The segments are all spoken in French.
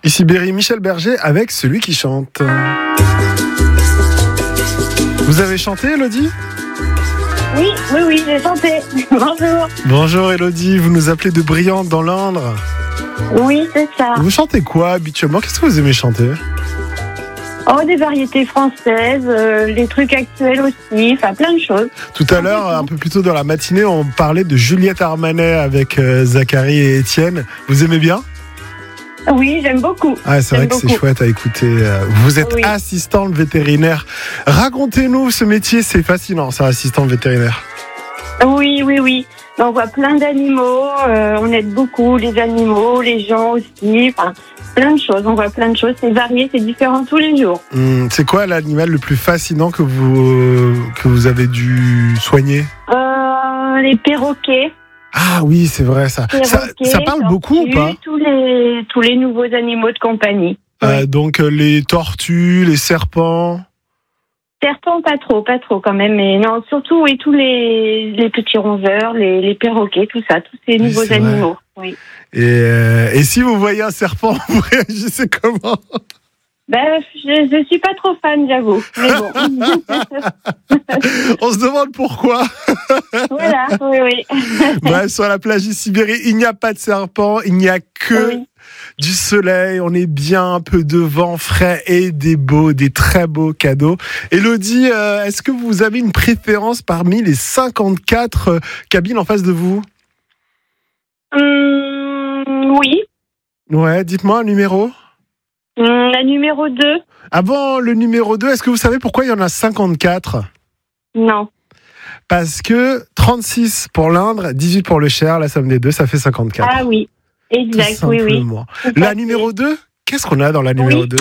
Ici Berry, Michel Berger avec Celui qui chante. Vous avez chanté, Elodie ? Oui, j'ai chanté. Bonjour. Bonjour Elodie, vous nous appelez de Briante dans l'Indre. Oui, c'est ça. Vous chantez quoi habituellement ? Qu'est-ce que vous aimez chanter ? Oh, des variétés françaises, les trucs actuels aussi, enfin plein de choses. Tout à l'heure, un peu plus tôt dans la matinée, on parlait de Juliette Armanet avec Zachary et Étienne. Vous aimez bien ? Oui, j'aime beaucoup. Ah, c'est vrai que c'est chouette à écouter. Vous êtes assistante vétérinaire. Racontez-nous ce métier, c'est fascinant, ça, assistante vétérinaire. Oui. On voit plein d'animaux, on aide beaucoup les animaux, les gens aussi, enfin plein de choses. On voit plein de choses, c'est varié, c'est différent tous les jours. C'est quoi l'animal le plus fascinant que vous avez dû soigner ? Les perroquets. Ah oui, c'est vrai ça. Ça parle beaucoup ou pas ? Tous les nouveaux animaux de compagnie. Oui. Donc les tortues, les serpents. Serpents, pas trop quand même, mais non, surtout oui, tous les petits rongeurs, les perroquets, tout ça, tous ces nouveaux animaux. Oui. Et si vous voyez un serpent, vous réagissez comment ? Je suis pas trop fan, j'avoue. Mais bon. On se demande pourquoi. Voilà, oui. Sur la plage ici Berry, il n'y a pas de serpent, il n'y a que du soleil. On est bien, un peu de vent frais et des très beaux cadeaux. Elodie, est-ce que vous avez une préférence parmi les 54 cabines en face de vous ? Oui. Ouais, dites-moi un numéro. La numéro 2. Avant le numéro 2, est-ce que vous savez pourquoi il y en a 54 ? Non. Parce que 36 pour l'Indre, 18 pour le Cher, la somme des deux, ça fait 54. Ah oui, exact, tout simplement. Oui. La numéro 2, qu'est-ce qu'on a dans la numéro 2 ?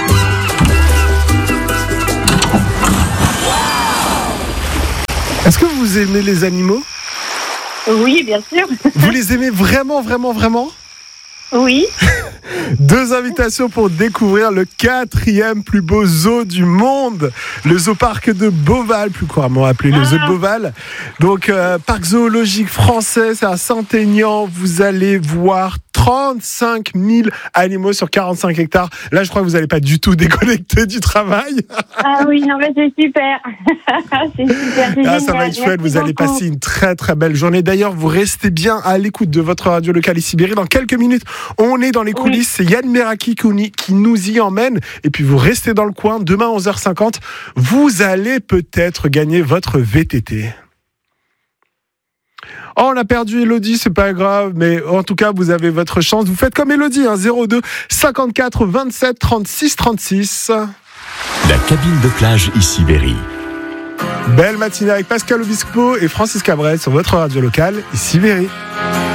Est-ce que vous aimez les animaux ? Oui, bien sûr. Vous les aimez vraiment ? Oui. 2 invitations pour découvrir le 4e plus beau zoo du monde, le zooparc de Beauval, plus couramment appelé le zoo de Beauval. Donc, parc zoologique français, c'est à Saint-Aignan. Vous allez voir 35 000 animaux sur 45 hectares. Là, je crois que vous n'allez pas du tout déconnecter du travail. Ah oui, non, mais c'est super. C'est génial. Ça va être chouette. Vous allez passer une très, très belle journée. D'ailleurs, vous restez bien à l'écoute de votre radio locale ici Berry. Dans quelques minutes, on est dans les coulisses. C'est Yann Meraki qui nous y emmène. Et puis, vous restez dans le coin. Demain, 11h50, vous allez peut-être gagner votre VTT. Oh, on a perdu Elodie, c'est pas grave, mais en tout cas, vous avez votre chance. Vous faites comme Elodie, 02 54 27 36 36. La cabine de plage ici Berry. Belle matinée avec Pascal Obispo et Francis Cabrel sur votre radio locale ici Berry.